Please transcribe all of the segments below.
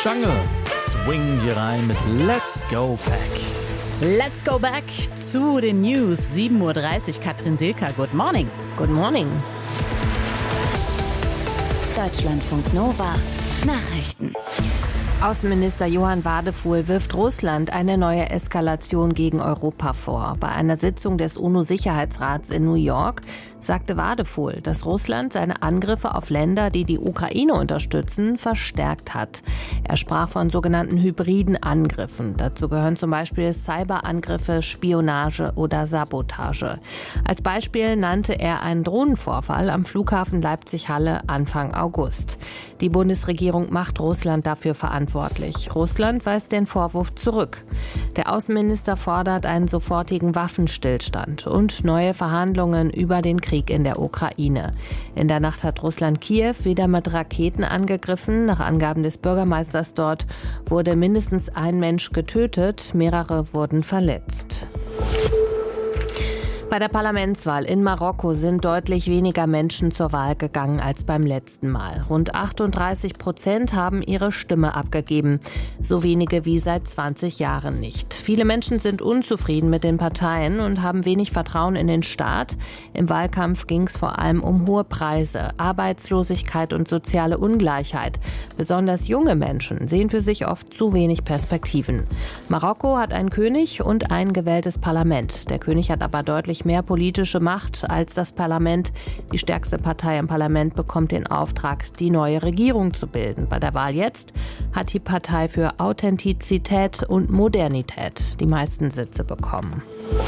Jungle swing hier rein mit Let's Go Back. Let's go back zu den News. 7.30 Uhr, Katrin Silka, good morning. Good morning. Deutschlandfunk Nova Nachrichten. Außenminister Johann Wadefuhl wirft Russland eine neue Eskalation gegen Europa vor. Bei einer Sitzung des UNO-Sicherheitsrats in New York sagte Wadefuhl, dass Russland seine Angriffe auf Länder, die die Ukraine unterstützen, verstärkt hat. Er sprach von sogenannten hybriden Angriffen. Dazu gehören zum Beispiel Cyberangriffe, Spionage oder Sabotage. Als Beispiel nannte er einen Drohnenvorfall am Flughafen Leipzig-Halle Anfang August. Die Bundesregierung macht Russland dafür verantwortlich. Russland weist den Vorwurf zurück. Der Außenminister fordert einen sofortigen Waffenstillstand und neue Verhandlungen über den Krieg in der Ukraine. In der Nacht hat Russland Kiew wieder mit Raketen angegriffen. Nach Angaben des Bürgermeisters dort wurde mindestens ein Mensch getötet, mehrere wurden verletzt. Bei der Parlamentswahl in Marokko sind deutlich weniger Menschen zur Wahl gegangen als beim letzten Mal. Rund 38% haben ihre Stimme abgegeben. So wenige wie seit 20 Jahren nicht. Viele Menschen sind unzufrieden mit den Parteien und haben wenig Vertrauen in den Staat. Im Wahlkampf ging es vor allem um hohe Preise, Arbeitslosigkeit und soziale Ungleichheit. Besonders junge Menschen sehen für sich oft zu wenig Perspektiven. Marokko hat einen König und ein gewähltes Parlament. Der König hat aber deutlich mehr politische Macht als das Parlament. Die stärkste Partei im Parlament bekommt den Auftrag, die neue Regierung zu bilden. Bei der Wahl jetzt hat die Partei für Authentizität und Modernität die meisten Sitze bekommen.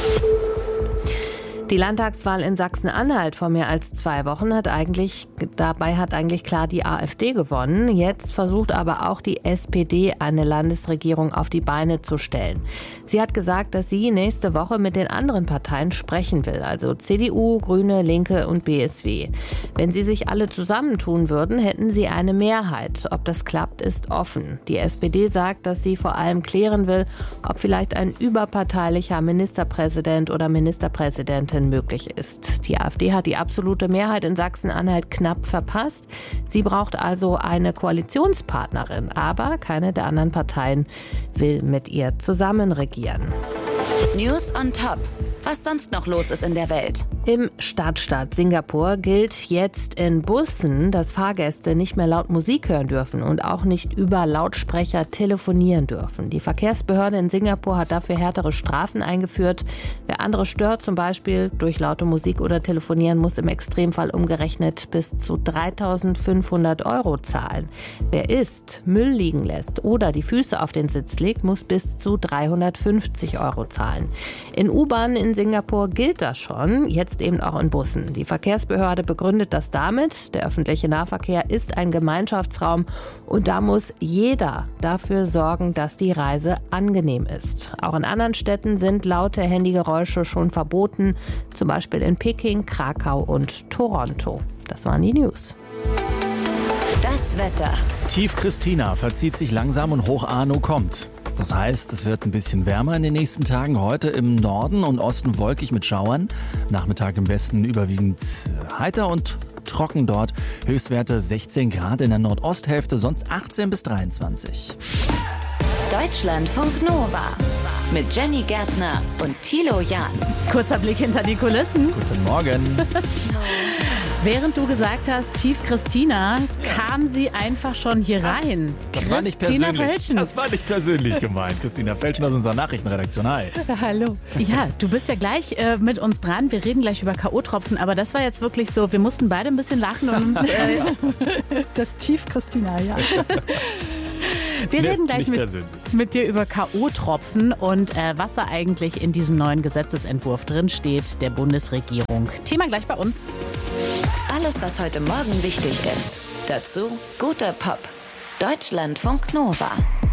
Die Landtagswahl in Sachsen-Anhalt vor mehr als 2 Wochen hat eigentlich klar die AfD gewonnen. Jetzt versucht aber auch die SPD, eine Landesregierung auf die Beine zu stellen. Sie hat gesagt, dass sie nächste Woche mit den anderen Parteien sprechen will, also CDU, Grüne, Linke und BSW. Wenn sie sich alle zusammentun würden, hätten sie eine Mehrheit. Ob das klappt, ist offen. Die SPD sagt, dass sie vor allem klären will, ob vielleicht ein überparteilicher Ministerpräsident oder Ministerpräsidentin möglich ist. Die AfD hat die absolute Mehrheit in Sachsen-Anhalt knapp verpasst. Sie braucht also eine Koalitionspartnerin, aber keine der anderen Parteien will mit ihr zusammen regieren. News on Top. Was sonst noch los ist in der Welt. Im Stadtstaat Singapur gilt jetzt in Bussen, dass Fahrgäste nicht mehr laut Musik hören dürfen und auch nicht über Lautsprecher telefonieren dürfen. Die Verkehrsbehörde in Singapur hat dafür härtere Strafen eingeführt. Wer andere stört, zum Beispiel durch laute Musik oder Telefonieren, muss im Extremfall umgerechnet bis zu 3.500 € zahlen. Wer isst, Müll liegen lässt oder die Füße auf den Sitz legt, muss bis zu 350 € zahlen. In U-Bahnen in Singapur gilt das schon, jetzt eben auch in Bussen. Die Verkehrsbehörde begründet das damit, der öffentliche Nahverkehr ist ein Gemeinschaftsraum und da muss jeder dafür sorgen, dass die Reise angenehm ist. Auch in anderen Städten sind laute Handygeräusche schon verboten, zum Beispiel in Peking, Krakau und Toronto. Das waren die News. Das Wetter. Tief Christina verzieht sich langsam und Hoch Arno kommt. Das heißt, es wird ein bisschen wärmer in den nächsten Tagen. Heute im Norden und Osten wolkig mit Schauern. Nachmittag im Westen überwiegend heiter und trocken dort. Höchstwerte 16 Grad in der Nordosthälfte, sonst 18 bis 23. Deutschlandfunk Nova. Mit Jenny Gärtner und Thilo Jahn. Kurzer Blick hinter die Kulissen. Guten Morgen. Während du gesagt hast, Tief Christina, kam sie einfach schon hier rein. Das war nicht Christina persönlich. Felschen. Das war nicht persönlich gemeint. Christina Felschen aus unserer Nachrichtenredaktion. Hi. Hallo. Ja, du bist ja gleich mit uns dran. Wir reden gleich über K.O.-Tropfen, aber das war jetzt wirklich so, wir mussten beide ein bisschen lachen. Und das Tief Christina, ja. Wir reden gleich mit dir über K.O.-Tropfen und was da eigentlich in diesem neuen Gesetzesentwurf drin steht, der Bundesregierung. Thema gleich bei uns. Alles, was heute Morgen wichtig ist. Dazu guter Pop. Deutschlandfunk Nova.